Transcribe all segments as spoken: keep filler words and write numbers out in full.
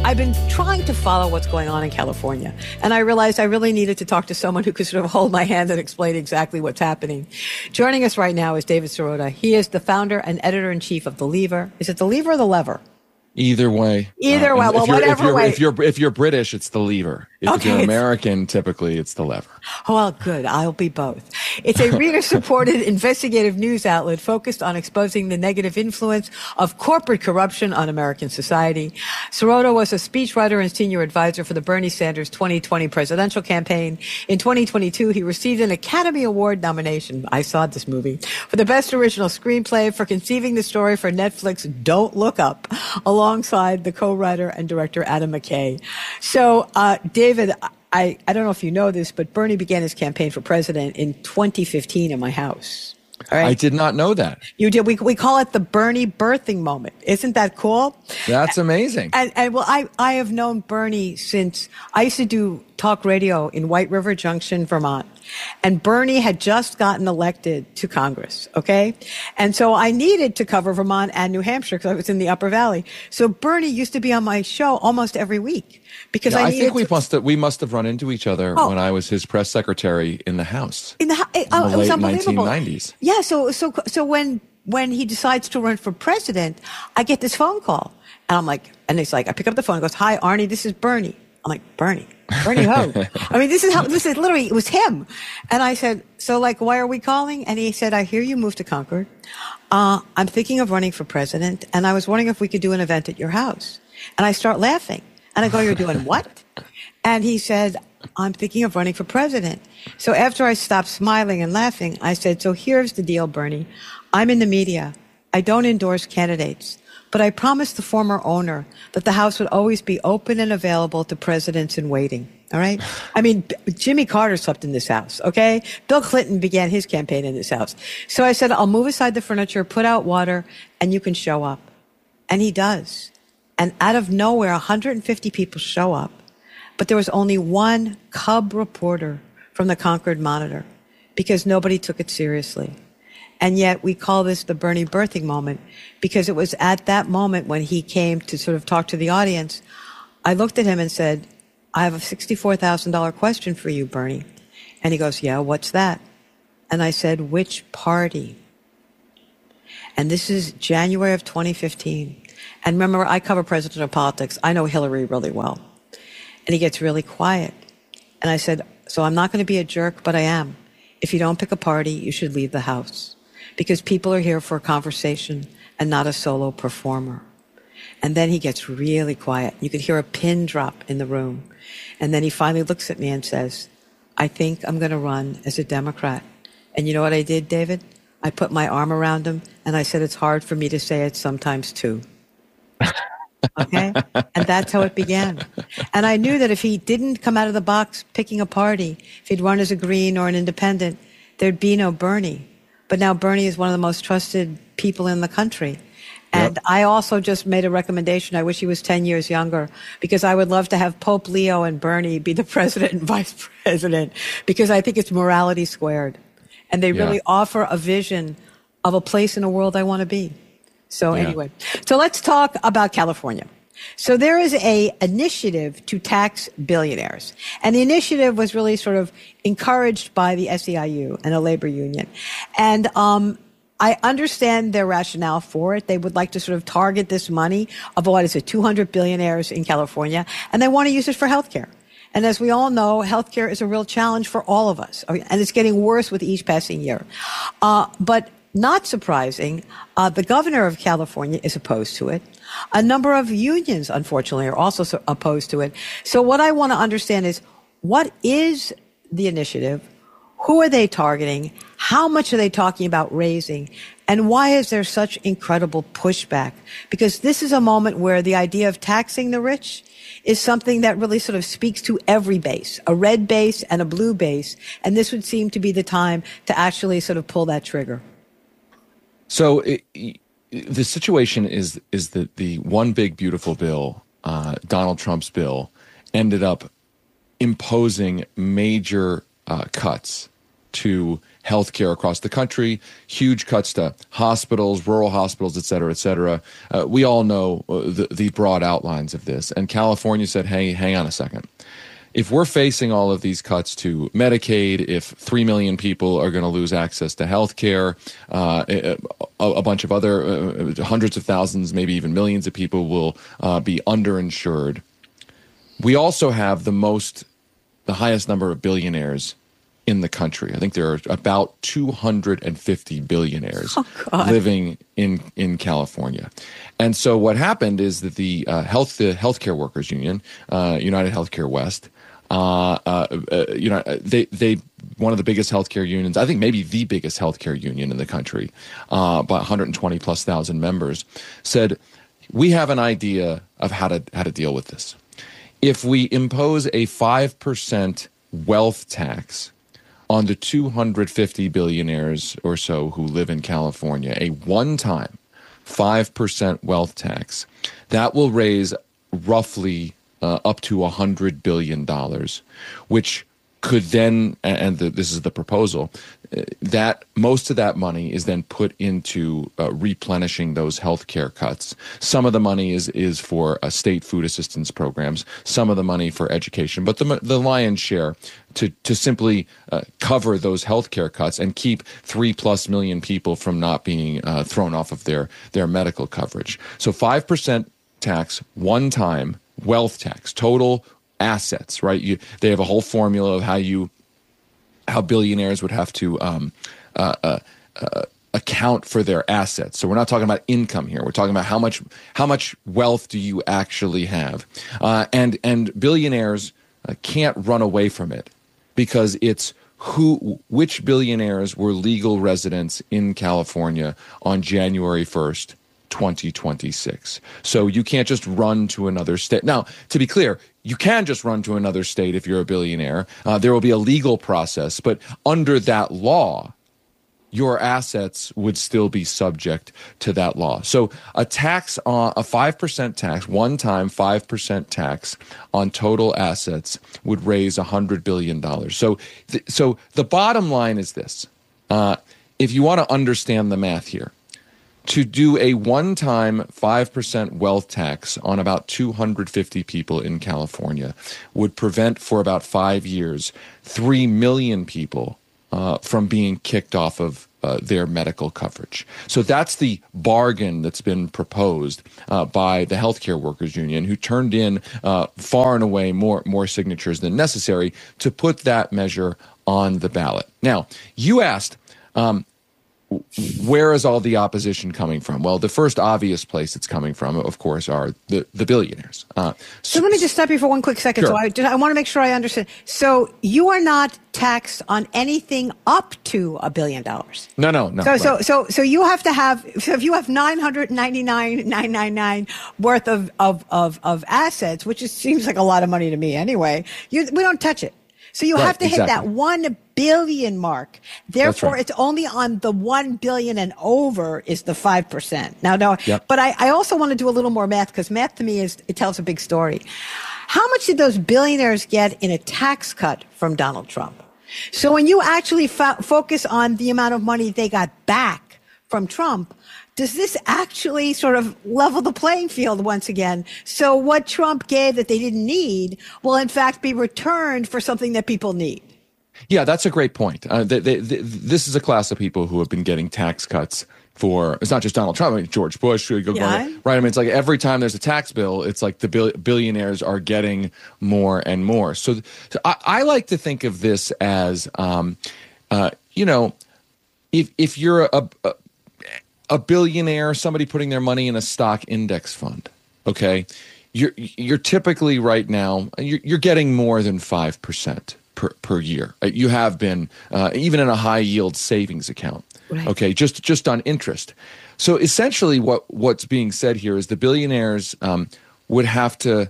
I've been trying to follow what's going on in California, and I realized I really needed to talk to someone who could sort of hold my hand and explain exactly what's happening. Joining us right now is David Sirota. He is the founder and editor-in-chief of The Lever. Is it The Lever or The Lever? Either way. Either uh, way. Well, if you're, whatever if you're, way. If you're, if you're British, it's The Lever. If, Okay, if you're American, typically it's The Lever. Oh, well, good. I'll be both. It's a reader-supported investigative news outlet focused on exposing the negative influence of corporate corruption on American society. Sirota was a speechwriter and senior advisor for the Bernie Sanders twenty twenty presidential campaign. In twenty twenty-two, he received an Academy Award nomination. I saw this movie for the best original screenplay for conceiving the story for Netflix Don't Look Up, alongside the co-writer and director Adam McKay. So, uh, David, I, I don't know if you know this, but Bernie began his campaign for president in twenty fifteen in my house. All right? I did not know that. You did. We we call it the Bernie birthing moment. Isn't that cool? That's amazing. And, and well, I, I have known Bernie since I used to do talk radio in White River Junction, Vermont. And Bernie had just gotten elected to Congress, okay? And so I needed to cover Vermont and New Hampshire because I was in the Upper Valley. So Bernie used to be on my show almost every week because yeah, I I needed think we to, must have, we must have run into each other Oh. when I was his press secretary in the House. in the, oh, in it the was late unbelievable. nineteen nineties. Yeah, so so so when when he decides to run for president, I get this phone call, and I'm like, and he's like, I pick up the phone, and goes, "Hi, Arnie, this is Bernie." I'm like, Bernie, Bernie ho. I mean, this is how this is literally it was him, and I said, so like, why are we calling? And he said, I hear you moved to Concord. Uh, I'm thinking of running for president, and I was wondering if we could do an event at your house. And I start laughing, and I go, you're doing what? And he said, I'm thinking of running for president. So after I stopped smiling and laughing, I said, so here's the deal, Bernie. I'm in the media. I don't endorse candidates, but I promised the former owner that the house would always be open and available to presidents in waiting. All right? I mean, B- Jimmy Carter slept in this house, okay? Bill Clinton began his campaign in this house. So I said, I'll move aside the furniture, put out water, and you can show up. And he does. And out of nowhere, one hundred fifty people show up. But there was only one cub reporter from the Concord Monitor because nobody took it seriously. And yet we call this the Bernie birthing moment because it was at that moment when he came to sort of talk to the audience. I looked at him and said, I have a sixty-four thousand dollars question for you, Bernie. And he goes, yeah, what's that? And I said, which party? And this is January of twenty fifteen. And remember, I cover presidential politics. I know Hillary really well. And he gets really quiet. And I said, so I'm not going to be a jerk, but I am. If you don't pick a party, you should leave the house. Because people are here for a conversation and not a solo performer. And then he gets really quiet. You could hear a pin drop in the room. And then he finally looks at me and says, I think I'm going to run as a Democrat. And you know what I did, David? I put my arm around him and I said, it's hard for me to say it sometimes too. Okay? And that's how it began. And I knew that if he didn't come out of the box picking a party, if he'd run as a Green or an independent, there'd be no Bernie. But now Bernie is one of the most trusted people in the country. And yep. I also just made a recommendation. I wish he was ten years younger because I would love to have Pope Leo and Bernie be the president and vice president because I think it's morality squared. And they really yeah. offer a vision of a place in the world I want to be. So yeah. anyway, so let's talk about California. So there is a initiative to tax billionaires. And the initiative was really sort of encouraged by the S E I U and a labor union. And um, I understand their rationale for it. They would like to sort of target this money of, what is it, two hundred billionaires in California, and they want to use it for healthcare. And as we all know, healthcare is a real challenge for all of us, and it's getting worse with each passing year. Uh, but not surprising, uh, the governor of California is opposed to it. A number of unions, unfortunately, are also so opposed to it. So what I want to understand is, what is the initiative? Who are they targeting? How much are they talking about raising? And why is there such incredible pushback? Because this is a moment where the idea of taxing the rich is something that really sort of speaks to every base, a red base and a blue base. And this would seem to be the time to actually sort of pull that trigger. So it, the situation is is that the one big beautiful bill, uh, Donald Trump's bill, ended up imposing major uh, cuts to healthcare across the country, huge cuts to hospitals, rural hospitals, et cetera, et cetera. Uh, we all know uh, the, the broad outlines of this. And California said, hey, hang on a second. If we're facing all of these cuts to Medicaid, if three million people are going to lose access to health care, uh, a, a bunch of other uh, hundreds of thousands, maybe even millions of people will uh, be underinsured. We also have the most, the highest number of billionaires in the country. I think there are about two hundred fifty billionaires oh, living in, in California. And so what happened is that the uh, health, the healthcare workers union, uh, United Healthcare West, Uh, uh, uh, you know, they they one of the biggest healthcare unions, I think maybe the biggest healthcare union in the country, uh, about one hundred twenty plus thousand members, said we have an idea of how to how to deal with this. If we impose a five percent wealth tax on the two hundred fifty billionaires or so who live in California, a one-time five percent wealth tax, that will raise roughly Uh, up to one hundred billion dollars, which could then, and the, this is the proposal, uh, that most of that money is then put into uh, replenishing those healthcare cuts. Some of the money is is for uh, state food assistance programs, some of the money for education, but the the lion's share to to simply uh, cover those healthcare cuts and keep three plus million people from not being uh, thrown off of their their medical coverage. So five percent tax, one time. Wealth tax, total assets, right? You, they have a whole formula of how you, how billionaires would have to um, uh, uh, uh, account for their assets. So we're not talking about income here. We're talking about how much how much wealth do you actually have, uh, and and billionaires uh, can't run away from it because it's who which billionaires were legal residents in California on January first. twenty twenty-six. So you can't just run to another state. Now, to be clear, you can just run to another state if you're a billionaire. Uh, there will be a legal process, but under that law, your assets would still be subject to that law. So a tax on a five percent tax, one-time five percent tax on total assets would raise one hundred billion dollars. So, th- so the bottom line is this. Uh, if you want to understand the math here, to do a one-time five percent wealth tax on about two hundred fifty people in California would prevent for about five years three million people uh, from being kicked off of uh, their medical coverage. So that's the bargain that's been proposed uh, by the Healthcare Workers Union, who turned in uh, far and away more, more signatures than necessary to put that measure on the ballot. Now, you asked... Um, where is all the opposition coming from? Well, the first obvious place it's coming from, of course, are the, the billionaires. Uh, so, so let me just stop you for one quick second. Sure. So I, just, I want to make sure I understand. So you are not taxed on anything up to a billion dollars. No, no, no. So, right. so, so, so you have to have. So if you have nine hundred ninety-nine thousand nine hundred ninety-nine worth of of of of assets, which is, seems like a lot of money to me anyway, you, we don't touch it. So you right, have to exactly. hit that one billion mark. Therefore, right. it's only on the one billion and over is the five percent. Now, no, yep. but I, I also want to do a little more math because math to me is, it tells a big story. How much did those billionaires get in a tax cut from Donald Trump? So when you actually fo- focus on the amount of money they got back from Trump, does this actually sort of level the playing field once again? So what Trump gave that they didn't need will in fact be returned for something that people need. Yeah, that's a great point. Uh, they, they, they, this is a class of people who have been getting tax cuts for, it's not just Donald Trump, I mean, George Bush, yeah. going, right? I mean, it's like every time there's a tax bill, it's like the bill, billionaires are getting more and more. So, so I, I like to think of this as, um, uh, you know, if if you're a, a a billionaire, somebody putting their money in a stock index fund, okay, you're you're typically right now you're, you're getting more than five percent per per year. You have been uh, even in a high yield savings account, right. okay, just just on interest. So essentially, what what's being said here is the billionaires um, would have to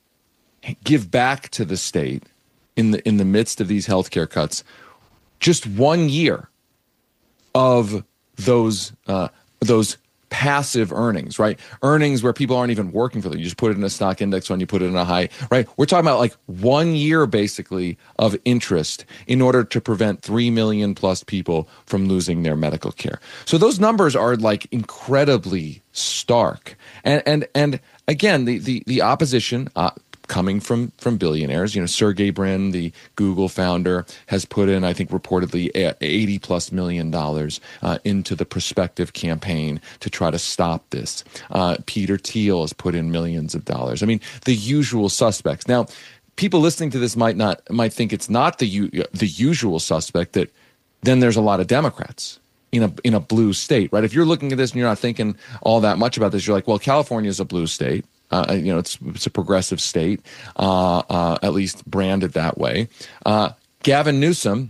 give back to the state in the in the midst of these healthcare cuts just one year of those uh, those passive earnings, right? Earnings where people aren't even working for them. You just put it in a stock index fund, you put it in a high, right? We're talking about like one year basically of interest in order to prevent three million plus people from losing their medical care. So those numbers are like incredibly stark. And and and again, the the the opposition uh, coming from from billionaires, you know, Sergey Brin, the Google founder, has put in, I think, reportedly eighty plus million dollars uh, into the prospective campaign to try to stop this. Uh, Peter Thiel has put in millions of dollars. I mean, the usual suspects. Now, people listening to this might not might think it's not the the usual suspect, that then there's a lot of Democrats in a in a blue state, right? If you're looking at this and you're not thinking all that much about this, you're like, well, California is a blue state. Uh, you know, it's it's a progressive state, uh, uh, at least branded that way. Uh, Gavin Newsom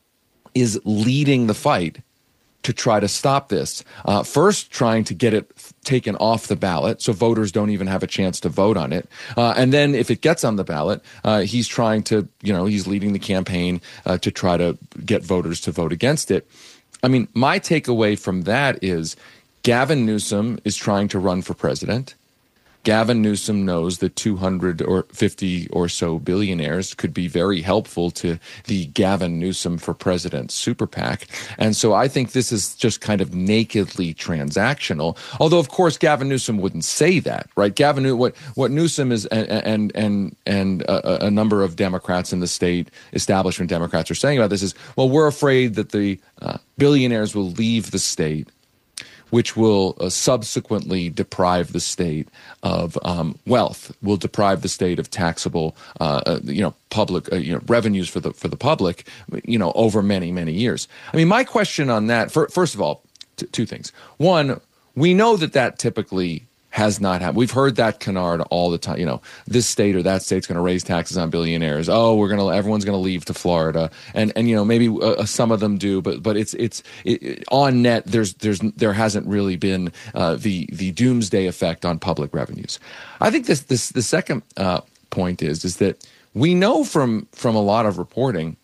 is leading the fight to try to stop this. Uh, first, trying to get it taken off the ballot so voters don't even have a chance to vote on it. Uh, and then if it gets on the ballot, uh, he's trying to, you know, he's leading the campaign uh, to try to get voters to vote against it. I mean, my takeaway from that is Gavin Newsom is trying to run for president. Gavin Newsom knows that two hundred or fifty or so billionaires could be very helpful to the Gavin Newsom for President super PAC. And so I think this is just kind of nakedly transactional. Although, of course, Gavin Newsom wouldn't say that, right? Gavin, what what Newsom is, and and and, and a, a number of Democrats in the state, establishment Democrats, are saying about this is, well, we're afraid that the uh, billionaires will leave the state, which will uh, subsequently deprive the state of um, wealth, will deprive the state of taxable, uh, uh, you know, public, uh, you know, revenues for the for the public, you know, over many many years. I mean, my question on that, for, first of all, t- two things. One, we know that that typically has not happened. We've heard that canard all the time. You know, this state or that state's going to raise taxes on billionaires. Oh, we're going to, everyone's going to leave to Florida, and and you know maybe uh, some of them do, but but it's it's it, it, on net. There's there's there hasn't really been uh, the the doomsday effect on public revenues. I think this this the second uh, point is is that we know from from a lot of reporting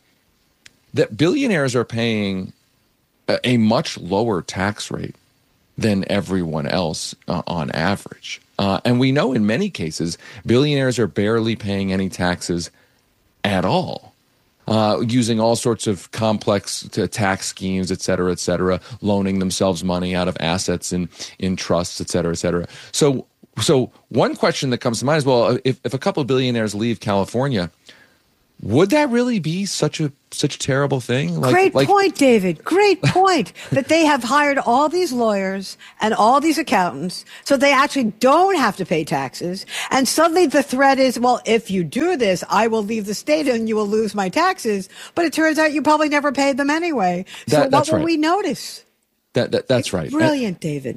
that billionaires are paying a, a much lower tax rate than everyone else uh, on average. Uh, and we know in many cases, billionaires are barely paying any taxes at all, uh, using all sorts of complex t- tax schemes, et cetera, et cetera, loaning themselves money out of assets in, in trusts, et cetera, et cetera. So, so one question that comes to mind is, well, if, if a couple of billionaires leave California, would that really be such a such a terrible thing? Like, Great like, point, David. Great point. That they have hired all these lawyers and all these accountants, so they actually don't have to pay taxes. And suddenly the threat is, well, if you do this, I will leave the state and you will lose my taxes. But it turns out you probably never paid them anyway. So that, what that's will right. we notice? That, that that's it's right. Brilliant, and, David.